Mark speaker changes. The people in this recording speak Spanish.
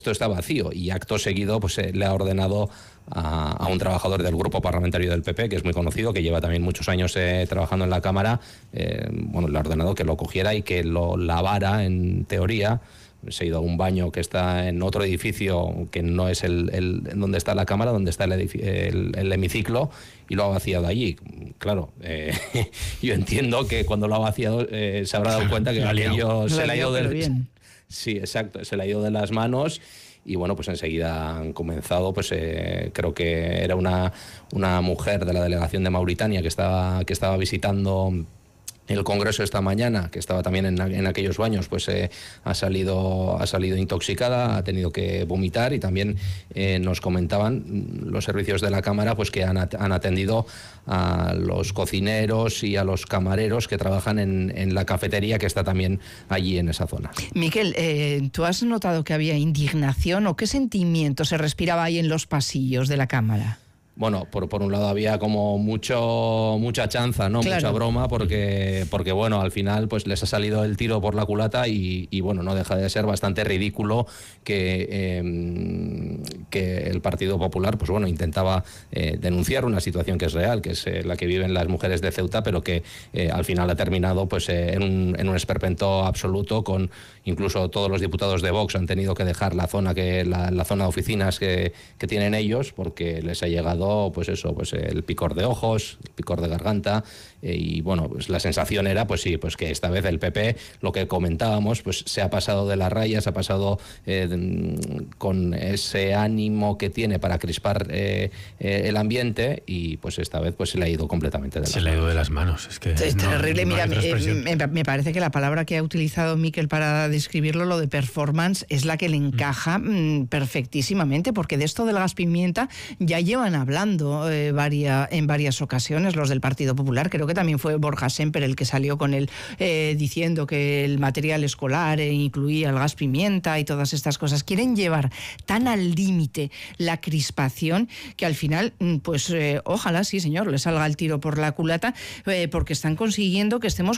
Speaker 1: esto está vacío, y acto seguido pues le ha ordenado a un trabajador del grupo parlamentario del PP, que es muy conocido, que lleva también muchos años trabajando en la Cámara, le ha ordenado que lo cogiera y que lo lavara, en teoría. Se ha ido a un baño que está en otro edificio, que no es el donde está la Cámara, donde está el hemiciclo, y lo ha vaciado allí. Claro, yo entiendo que cuando lo ha vaciado se habrá dado cuenta que aquello se le ha ido del... Sí, exacto, se le ha ido de las manos. Y bueno, pues enseguida han comenzado, pues creo que era una mujer de la delegación de Mauritania que estaba visitando el Congreso esta mañana, que estaba también en aquellos baños, pues ha salido intoxicada, ha tenido que vomitar, y también nos comentaban los servicios de la Cámara pues que han atendido a los cocineros y a los camareros que trabajan en la cafetería, que está también allí en esa zona.
Speaker 2: Miquel, ¿tú has notado que había indignación o qué sentimiento se respiraba ahí en los pasillos de la Cámara?
Speaker 1: Bueno, por un lado había como mucha chanza, ¿no? Claro. Mucha broma, porque bueno, al final pues les ha salido el tiro por la culata, y bueno, no deja de ser bastante ridículo que el Partido Popular pues bueno, intentaba denunciar una situación que es real, que es la que viven las mujeres de Ceuta, pero que al final ha terminado pues en un esperpento absoluto, con incluso todos los diputados de Vox han tenido que dejar la zona la zona de oficinas que tienen ellos, porque les ha llegado pues eso, pues el picor de ojos, el picor de garganta, y bueno, pues la sensación era pues sí, pues que esta vez el PP, lo que comentábamos, pues se ha pasado de las rayas, ha pasado con ese ánimo que tiene para crispar el ambiente, y pues esta vez pues se le ha ido completamente de las manos.
Speaker 3: Se le ha ido de las manos, es que
Speaker 2: es terrible. Mira, me parece que la palabra que ha utilizado Miquel para describirlo, lo de performance, es la que le encaja perfectísimamente, porque de esto del gas pimienta ya llevan hablando en varias ocasiones los del Partido Popular. Creo que también fue Borja Semper el que salió con él diciendo que el material escolar incluía el gas pimienta y todas estas cosas. Quieren llevar tan al límite la crispación que al final, pues ojalá, sí señor, le salga el tiro por la culata, porque están consiguiendo que estemos